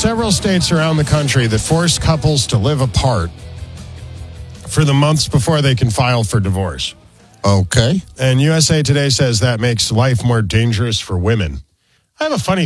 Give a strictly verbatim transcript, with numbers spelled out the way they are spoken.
several states around the country that force couples to live apart for the months before they can file for divorce. Okay. And U S A Today says that makes life more dangerous for women. I have a funny